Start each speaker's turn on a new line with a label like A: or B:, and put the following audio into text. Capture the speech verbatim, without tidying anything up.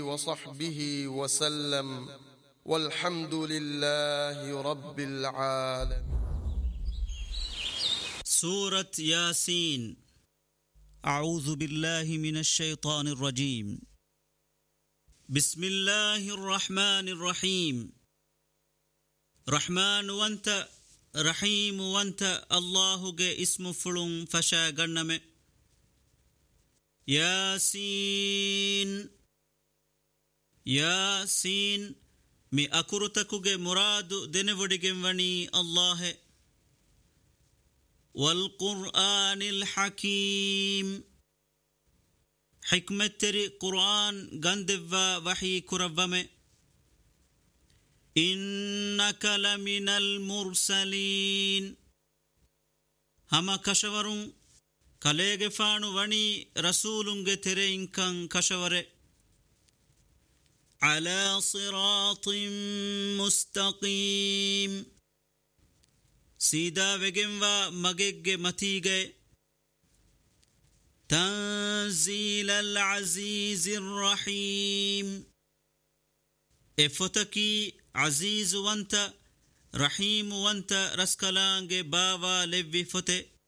A: وصحبه وسلم والحمد لله رب العالمين.
B: سورة ياسين. أعوذ بالله من الشيطان الرجيم. بسم الله الرحمن الرحيم. رحمن وانت رحيم وانت الله جي اسم فلون فشا غنم. ياسين ياسين مي أكرتكو جي مراد دنفد جنوني الله. والقرآن الحكيم حكمة تري قرآن غندفا وحي كرفم. إنك لمن المرسلين هما كشورون كاليغ فانو وني رسولنغ ترين كان كشور. على صراط مستقيم سيدا وگنوا مگگ متيگه. تنزيل العزيز الرحيم افتكي عزيز وانت رحيم وانت رسكلانگ باوا لوي فته.